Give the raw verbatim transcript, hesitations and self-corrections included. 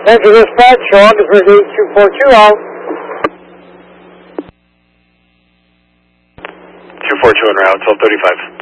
Central Dispatch, show August first, eight two four two out. two four two en route, twelve thirty-five.